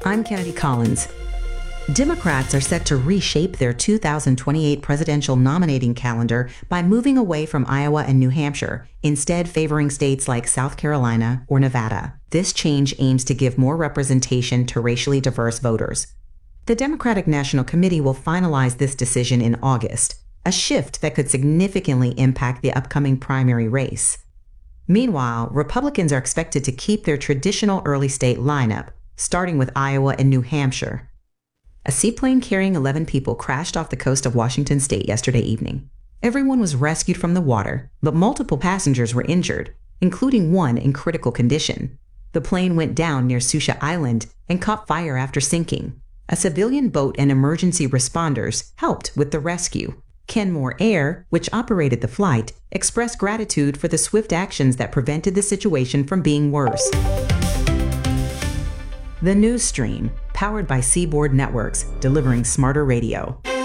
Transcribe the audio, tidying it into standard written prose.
I'm Kennedy Collins. Democrats are set to reshape their 2028 presidential nominating calendar by moving away from Iowa and New Hampshire, instead favoring states like South Carolina or Nevada. This change aims to give more representation to racially diverse voters. The Democratic National Committee will finalize this decision in August, a shift that could significantly impact the upcoming primary race. Meanwhile, Republicans are expected to keep their traditional early state lineup, starting with Iowa and New Hampshire. A seaplane carrying 11 people crashed off the coast of Washington state yesterday evening. Everyone was rescued from the water, but multiple passengers were injured, including one in critical condition. The plane went down near Susha Island and caught fire after sinking. A civilian boat and emergency responders helped with the rescue. Kenmore Air, which operated the flight, expressed gratitude for the swift actions that prevented the situation from being worse. The News Stream, powered by Seaboard Networks, delivering smarter radio.